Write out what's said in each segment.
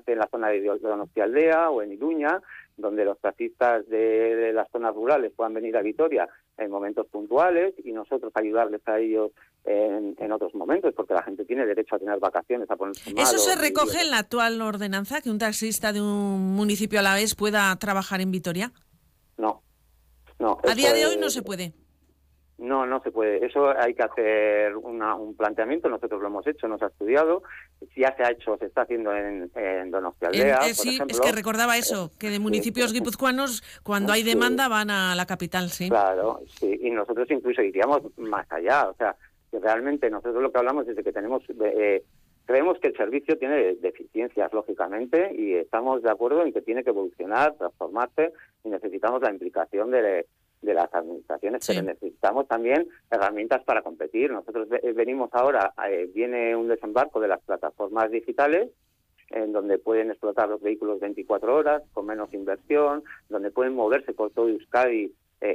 hace en la zona de Donostialdea o en Iruña, donde los taxistas de las zonas rurales puedan venir a Vitoria en momentos puntuales y nosotros ayudarles a ellos en otros momentos, porque la gente tiene derecho a tener vacaciones, a ponerse malo. ¿Eso se recoge en la actual ordenanza, que un taxista de un municipio alavés pueda trabajar en Vitoria? No. A día de hoy no se puede. No se puede. Eso hay que hacer un planteamiento. Nosotros lo hemos hecho, nos ha estudiado. Ya se ha hecho, se está haciendo en Donostialdea, por sí, ejemplo. Es que recordaba eso, que de municipios guipuzcoanos, cuando hay demanda, van a la capital, sí. Claro, sí. Y nosotros incluso iríamos más allá. O sea, que realmente nosotros lo que hablamos es de que creemos que el servicio tiene deficiencias, lógicamente, y estamos de acuerdo en que tiene que evolucionar, transformarse, y necesitamos la implicación de las administraciones, sí. Pero necesitamos también herramientas para competir. Nosotros venimos ahora, viene un desembarco de las plataformas digitales, en donde pueden explotar los vehículos 24 horas, con menos inversión, donde pueden moverse por todo Euskadi.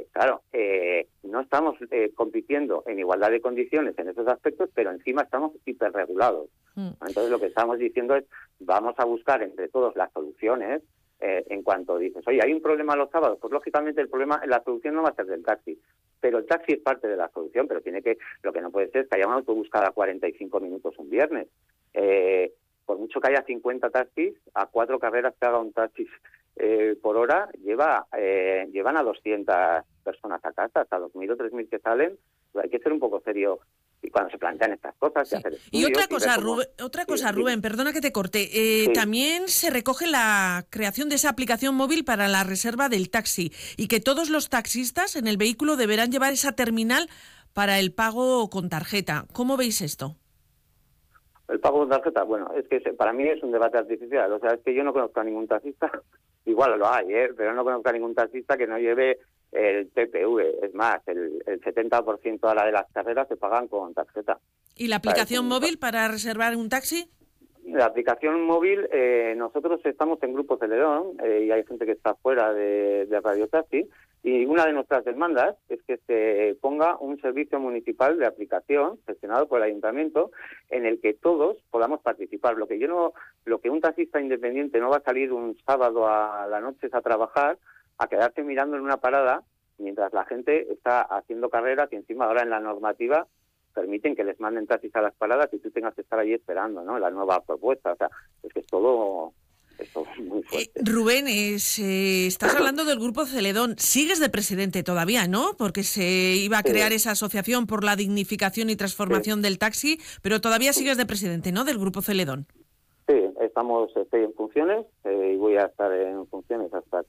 No estamos compitiendo en igualdad de condiciones en esos aspectos, pero encima estamos hiperregulados. Entonces lo que estamos diciendo es, vamos a buscar entre todos las soluciones. En cuanto dices, oye, hay un problema los sábados, pues lógicamente la solución no va a ser del taxi, pero el taxi es parte de la solución, pero lo que no puede ser es que haya un autobús cada 45 minutos un viernes. Por mucho que haya 50 taxis, a 4 carreras que haga un taxi por hora, llevan a 200 personas a casa, hasta 2.000 o 3.000 que salen. Hay que ser un poco serio y cuando se plantean estas cosas, sí. Hacer estudios, y otra cosa, Rubén, perdona que te corte. También se recoge la creación de esa aplicación móvil para la reserva del taxi y que todos los taxistas en el vehículo deberán llevar esa terminal para el pago con tarjeta. ¿Cómo veis esto? El pago con tarjeta, bueno, es que para mí es un debate artificial. O sea, es que yo no conozco a ningún taxista, igual lo hay, pero no conozco a ningún taxista que no lleve el TPV. Es más, el 70% ahora de las carreras se pagan con tarjeta. ¿Y la aplicación móvil para reservar un taxi? La aplicación móvil, nosotros estamos en Grupo Celedón y hay gente que está fuera de Radio Taxi, y una de nuestras demandas es que se ponga un servicio municipal de aplicación gestionado por el ayuntamiento en el que todos podamos participar. Lo que un taxista independiente no va a salir un sábado a la noche a trabajar, a quedarse mirando en una parada mientras la gente está haciendo carreras, y encima ahora en la normativa permiten que les manden taxis a las paradas y tú tengas que estar allí esperando, ¿no? La nueva propuesta. O sea, es que es todo muy fuerte. Rubén, estás hablando del Grupo Celedón. Sigues de presidente todavía, ¿no? Porque se iba a crear esa asociación por la dignificación y transformación del taxi, pero todavía sigues de presidente, ¿no? Del Grupo Celedón. Sí, estoy en funciones y voy a estar en funciones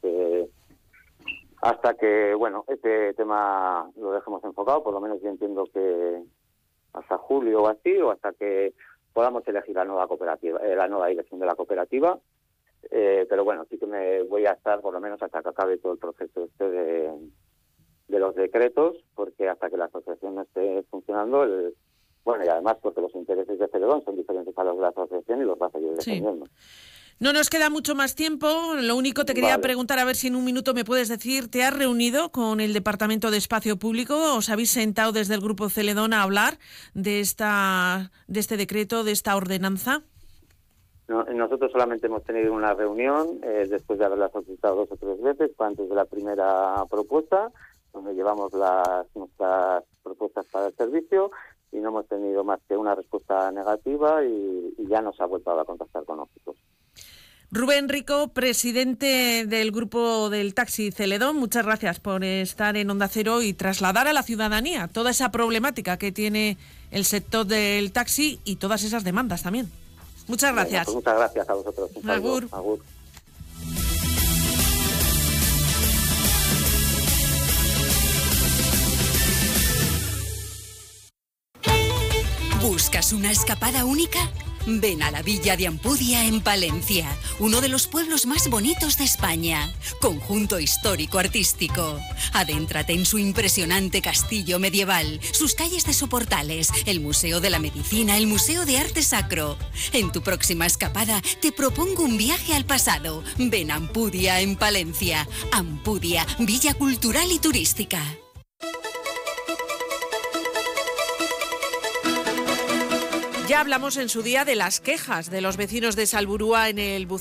hasta que bueno, este tema lo dejemos enfocado. Por lo menos yo entiendo que hasta julio o así, o hasta que podamos elegir la nueva cooperativa, la nueva dirección de la cooperativa. Pero bueno, sí que me voy a estar por lo menos hasta que acabe todo el proceso de los decretos, porque hasta que la asociación no esté funcionando, y además porque los intereses de Celedón son diferentes a los de la asociación y los va a seguir defendiendo. No nos queda mucho más tiempo. Lo único te quería preguntar, a ver si en un minuto me puedes decir, ¿te has reunido con el Departamento de Espacio Público? ¿Os habéis sentado desde el Grupo Celedón a hablar de este decreto, de esta ordenanza? No, nosotros solamente hemos tenido una reunión después de haberla solicitado 2 o 3 veces, antes de la primera propuesta, donde llevamos nuestras propuestas para el servicio, y no hemos tenido más que una respuesta negativa y ya nos ha vuelto a contactar con nosotros. Rubén Rico, presidente del Grupo del Taxi Celedón, muchas gracias por estar en Onda Cero y trasladar a la ciudadanía toda esa problemática que tiene el sector del taxi y todas esas demandas también. Muchas gracias. Pues muchas gracias a vosotros. Agur. Agur. ¿Buscas una escapada única? Ven a la Villa de Ampudia en Palencia, uno de los pueblos más bonitos de España. Conjunto histórico-artístico. Adéntrate en su impresionante castillo medieval, sus calles de soportales, el Museo de la Medicina, el Museo de Arte Sacro. En tu próxima escapada te propongo un viaje al pasado. Ven a Ampudia en Palencia. Ampudia, Villa Cultural y Turística. Ya hablamos en su día de las quejas de los vecinos de Salburua en el